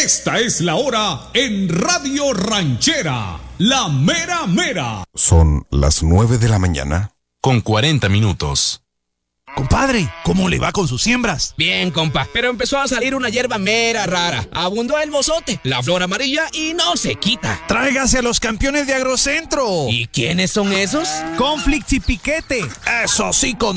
Esta es la hora en Radio Ranchera, la mera mera. Son las 9 de la mañana. Con 40 minutos. Compadre, ¿cómo le va con sus siembras? Bien, compa, pero empezó a salir una hierba mera rara. Abundó el bozote, la flor amarilla y no se quita. Tráigase a los campeones de Agrocentro. ¿Y quiénes son esos? Conflicts y Piquete. Eso sí, con